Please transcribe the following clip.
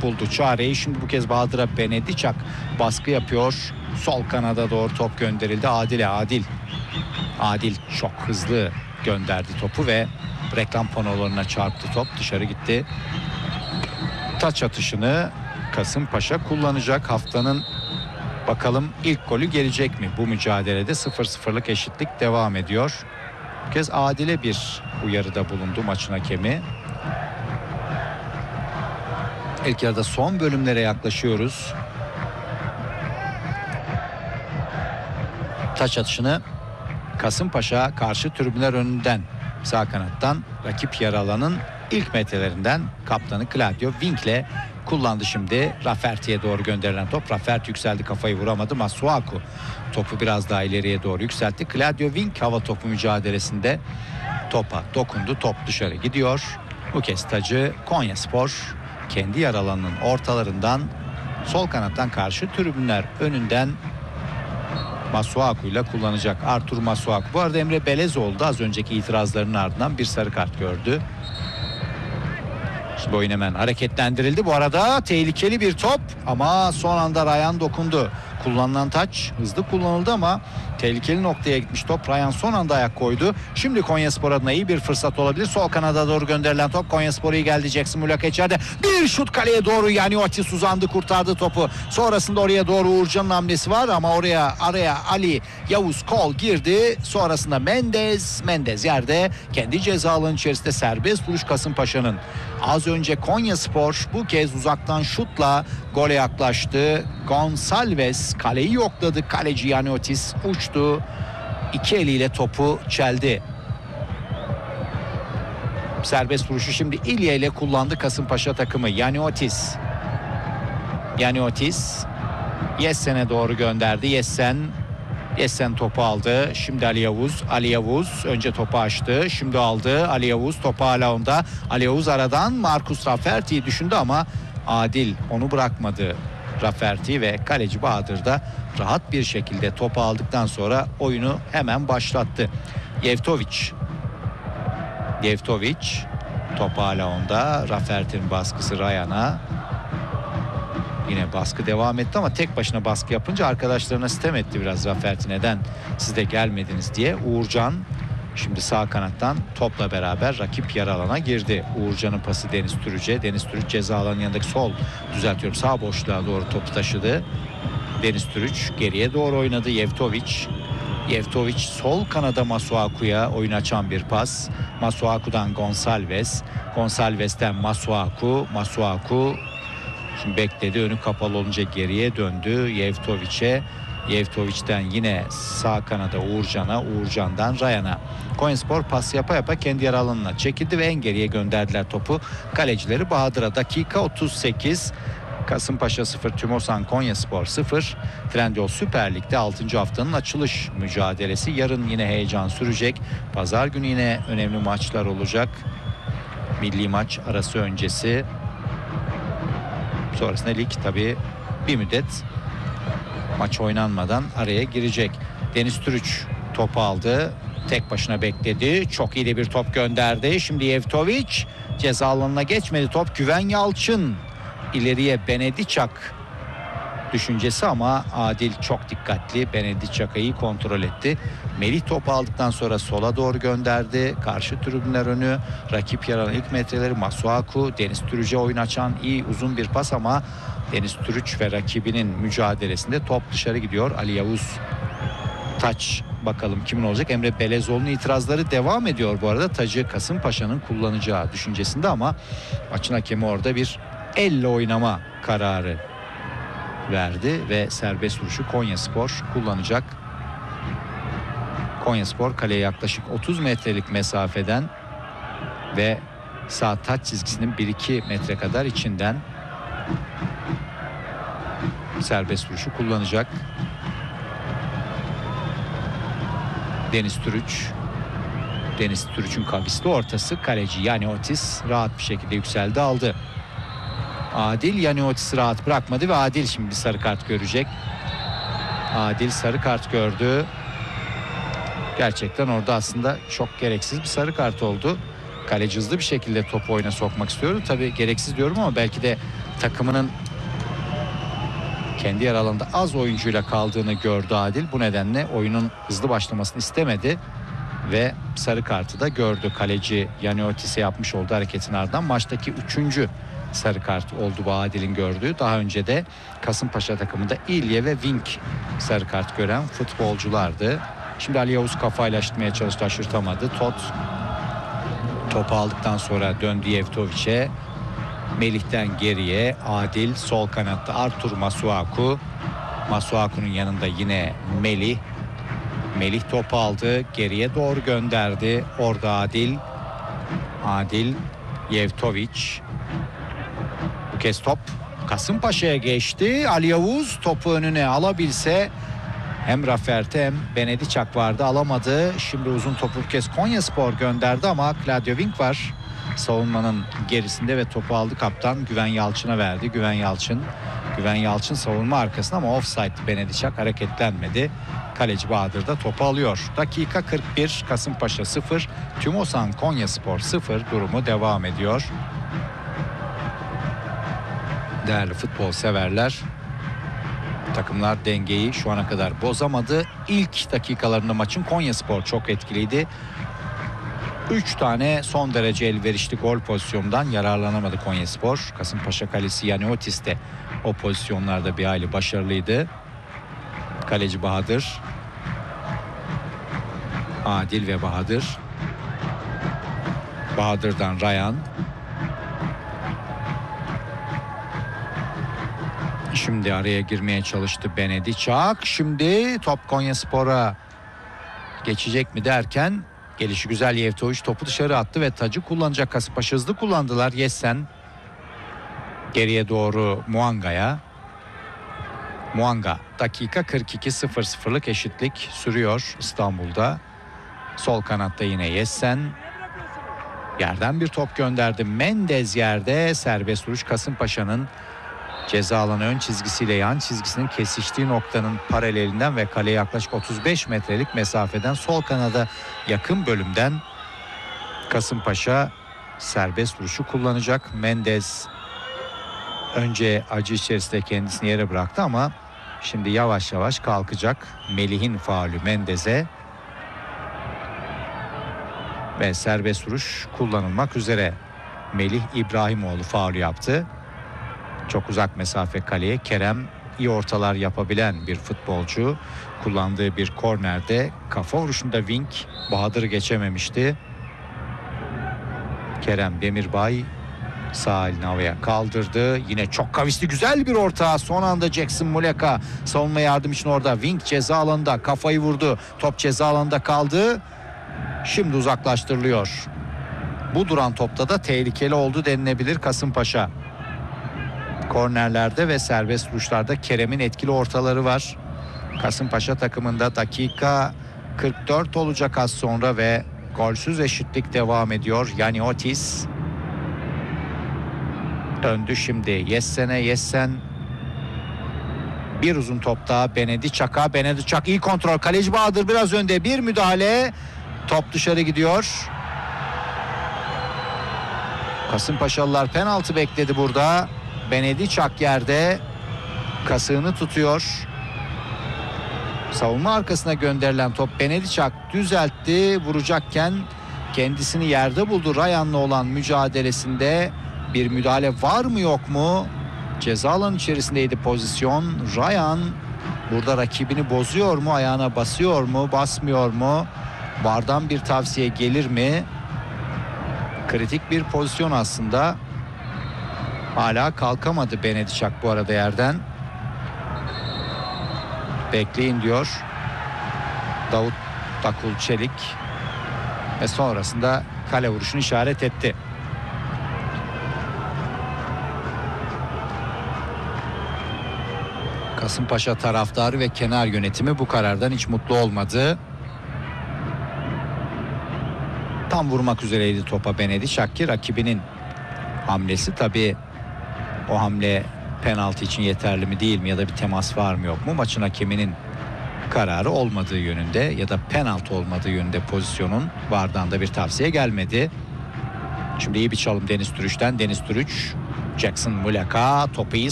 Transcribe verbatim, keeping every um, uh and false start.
buldu çareyi. Şimdi bu kez Bahadır'a Benediçak baskı yapıyor. Sol kanada doğru top gönderildi. Adil'e Adil. Adil çok hızlı gönderdi topu ve reklam panolarına çarptı top. Dışarı gitti. Taç atışını Kasımpaşa kullanacak. Haftanın bakalım ilk golü gelecek mi? Bu mücadelede sıfır sıfırlık eşitlik devam ediyor. Bu kez Adil'e bir uyarıda bulundu maçın hakemi. İlk yarıda son bölümlere yaklaşıyoruz. Taç atışını Kasımpaşa karşı tribünler önünden sağ kanattan rakip yarı alanın ilk metrelerinden kaptanı Claudio Wink'le kullandı şimdi. Rafferty'ye doğru gönderilen top. Rafferty yükseldi, kafayı vuramadı. Masuaku topu biraz daha ileriye doğru yükseltti. Claudio Wink hava topu mücadelesinde topa dokundu. Top dışarı gidiyor. Bu kez tacı Konyaspor kendi yarı alanının ortalarından sol kanattan karşı tribünler önünden Masuaku ile kullanacak. Artur Masuaku. Bu arada Emre Belezoğlu da az önceki itirazlarının ardından bir sarı kart gördü. Şimdi oyun hemen hareketlendirildi. Bu arada tehlikeli bir top ama son anda Ryan dokundu. Kullanılan taç hızlı kullanıldı ama tehlikeli noktaya gitmiş top. Ryan son anda ayak koydu. Şimdi Konyaspor adına iyi bir fırsat olabilir. Sol kanada doğru gönderilen top. Konyaspor iyi geldi. Jackson Muleka içeride. Bir şut kaleye doğru, yani Otis uzandı, kurtardı topu. Sonrasında oraya doğru Uğurcan'ın hamlesi var ama oraya araya Ali Yavuz Kol girdi. Sonrasında Mendez. Mendez yerde kendi ceza alanı içerisinde serbest vuruş Kasımpaşa'nın. Az önce Konyaspor bu kez uzaktan şutla gole yaklaştı. Gonçalves kaleyi yokladı. Kaleci Yaniotis uçtu. İki eliyle topu çeldi. Serbest vuruşu şimdi İlya ile kullandı Kasımpaşa takımı. Yaniotis. Yaniotis Yessen'e doğru gönderdi. Yessen Yessen topu aldı. Şimdi Ali Yavuz. Ali Yavuz önce topu açtı. Şimdi aldı. Ali Yavuz topu hala onda. Ali Yavuz aradan Marcus Rafferty'yi düşündü ama Adil onu bırakmadı. Rafferty ve kaleci Bahadır da rahat bir şekilde topu aldıktan sonra oyunu hemen başlattı. Yevtovic. Yevtovic topu hala onda. Rafferty'nin baskısı Ryan'a. Yine baskı devam etti ama tek başına baskı yapınca arkadaşlarına sitem etti biraz Rafferty. Neden siz de gelmediniz diye. Uğurcan şimdi sağ kanattan topla beraber rakip yarı alana girdi. Uğurcan'ın pası Deniz Türüç'e. Deniz Türüç ceza alanının yanındaki sol düzeltiyorum sağ boşluğa doğru topu taşıdı. Deniz Türüç geriye doğru oynadı. Yevtovic. Yevtovic sol kanada Masuaku'ya oyun açan bir pas. Masuaku'dan Gonçalves. Gonçalves'ten Masuaku. Masuaku şimdi bekledi, önü kapalı olunca geriye döndü Yevtovic'e. Yevtovic'ten yine sağ kanada Uğurcan'a, Uğurcan'dan Ryan'a. Konyaspor pas yapa yapa kendi yarı alanına çekildi ve en geriye gönderdiler topu kalecileri Bahadır'a. Dakika otuz sekiz. Kasımpaşa sıfır, Tümosan Konyaspor sıfır. Trendyol Süper Lig'de altıncı haftanın açılış mücadelesi. Yarın yine heyecan sürecek. Pazar günü yine önemli maçlar olacak. Milli maç arası öncesi. Sonrasında lig tabii bir müddet maç oynanmadan araya girecek. Deniz Türüç topu aldı. Tek başına bekledi. Çok iyi de bir top gönderdi. Şimdi Yevtovic ceza alanına geçmedi top. Güven Yalçın ileriye Benediçak düşüncesi ama Adil çok dikkatli. Benediçak'ı iyi kontrol etti. Melih topu aldıktan sonra sola doğru gönderdi. Karşı tribünler önü. Rakip yarının ilk metreleri Masuaku. Deniz Türüç'e oyun açan iyi uzun bir pas ama Deniz Türüç ve rakibinin mücadelesinde top dışarı gidiyor. Ali Yavuz taç bakalım kimin olacak. Emre Belezoğlu'nun itirazları devam ediyor bu arada. Tacı Kasımpaşa'nın kullanacağı düşüncesinde ama maçın hakemi orada bir elle oynama kararı verdi ve serbest vuruşu Konyaspor kullanacak. Konyaspor kaleye yaklaşık otuz metrelik mesafeden ve sağ taç çizgisinin bir iki metre kadar içinden serbest vuruşu kullanacak. Deniz Türüç. Deniz Türüç'ün kavisli ortası, kaleci Yaniotis rahat bir şekilde yükseldi, aldı. Adil Yaniotis'i rahat bırakmadı ve Adil şimdi bir sarı kart görecek. Adil sarı kart gördü. Gerçekten orada aslında çok gereksiz bir sarı kart oldu. Kaleci hızlı bir şekilde topu oyuna sokmak istiyordu. Tabii gereksiz diyorum ama belki de takımının kendi yer alanında az oyuncuyla kaldığını gördü Adil. Bu nedenle oyunun hızlı başlamasını istemedi ve sarı kartı da gördü. Kaleci Yaniotis'e yapmış olduğu hareketin ardından maçtaki üçüncü sarı kart oldu bu Adil'in gördüğü. Daha önce de Kasımpaşa takımında İlye ve Vink sarı kart gören futbolculardı. Şimdi Ali Yavuz kafayla aşırtmaya çalıştı, aşırtamadı. Tot topu aldıktan sonra döndü Yevtovic'e. Melih'ten geriye Adil, sol kanatta Artur Masuaku. Masuaku'nun yanında yine Melih. Melih topu aldı, geriye doğru gönderdi. Orada Adil. Adil, Yevtovic. Bu kez top Kasımpaşa'ya geçti. Ali Yavuz topu önüne alabilse, hem Raffert'e hem Benediçak vardı, alamadı. Şimdi uzun topu bu kez Konyaspor gönderdi ama Claudio Vink var savunmanın gerisinde ve topu aldı kaptan, Güven Yalçın'a verdi. Güven Yalçın Güven Yalçın savunma arkasında ama offside, Benediçak hareketlenmedi. Kaleci Bahadır da topu alıyor. Dakika kırk bir, Kasımpaşa sıfır, Tümosan Konyaspor sıfır, durumu devam ediyor. Değerli futbol severler, takımlar dengeyi şu ana kadar bozamadı. İlk dakikalarında maçın Konyaspor çok etkiliydi. Üç tane son derece elverişli gol pozisyonundan yararlanamadı Konyaspor. Kasımpaşa kalesi Yaniotis de o pozisyonlarda bir hayli başarılıydı. Kaleci Bahadır. Adil ve Bahadır. Bahadır'dan Ryan. Şimdi araya girmeye çalıştı Benediçak. Şimdi top Konyaspor'a geçecek mi derken gelişi güzel Yevtovic topu dışarı attı ve tacı kullanacak Kasımpaşa. Hızlı kullandılar. Yessen geriye doğru Muanga'ya. Muanga, dakika kırk iki, sıfır sıfırlık eşitlik sürüyor İstanbul'da. Sol kanatta yine Yessen. Yerden bir top gönderdi. Mendez yerde, serbest vuruş. Kasımpaşa'nın ceza alanı ön çizgisiyle yan çizgisinin kesiştiği noktanın paralelinden ve kaleye yaklaşık otuz beş metrelik mesafeden sol kanada yakın bölümden Kasımpaşa serbest vuruşu kullanacak. Mendez önce acı içerisinde kendisini yere bıraktı ama şimdi yavaş yavaş kalkacak. Melih'in faulü Mendez'e ve serbest vuruş kullanılmak üzere. Melih İbrahimoğlu faulü yaptı. Çok uzak mesafe kaleye. Kerem iyi ortalar yapabilen bir futbolcu. Kullandığı bir kornerde kafa vuruşunda Vink Bahadır'ı geçememişti. Kerem Demirbay sağ elini havaya kaldırdı. Yine çok kavisli güzel bir orta. Son anda Jackson Muleka savunma yardım için orada. Vink ceza alanında kafayı vurdu. Top ceza alanında kaldı. Şimdi uzaklaştırılıyor. Bu duran topta da tehlikeli oldu denilebilir Kasımpaşa. Kornerlerde ve serbest vuruşlarda Kerem'in etkili ortaları var. Kasımpaşa takımında dakika kırk dört olacak az sonra ve golsüz eşitlik devam ediyor. Yaniotis döndü şimdi Yessen'e. Yessen bir uzun top daha Benediçak'a. Benediçak iyi kontrol. Kaleci Bahadır biraz önde, bir müdahale. Top dışarı gidiyor. Kasımpaşalılar penaltı bekledi burada. Benediçak yerde kasığını tutuyor. Savunma arkasına gönderilen top Benediçak düzeltti. Vuracakken kendisini yerde buldu. Ryan'la olan mücadelesinde bir müdahale var mı yok mu? Ceza alanı içerisindeydi pozisyon. Ryan burada rakibini bozuyor mu? Ayağına basıyor mu? Basmıyor mu? Vardan bir tavsiye gelir mi? Kritik bir pozisyon aslında. Hala kalkamadı Benediçak bu arada yerden. Bekleyin diyor Davut Takul Çelik ve sonrasında kale vuruşunu işaret etti. Kasımpaşa taraftarı ve kenar yönetimi bu karardan hiç mutlu olmadı. Tam vurmak üzereydi topa Benediçak ki rakibinin hamlesi, tabii o hamle penaltı için yeterli mi değil mi ya da bir temas var mı yok mu, maçın hakeminin kararı olmadığı yönünde ya da penaltı olmadığı yönünde pozisyonun, vardan da bir tavsiye gelmedi. Şimdi iyi bir çalım Deniz Türüç'ten. Deniz Türüç Jackson Muleka topu iyi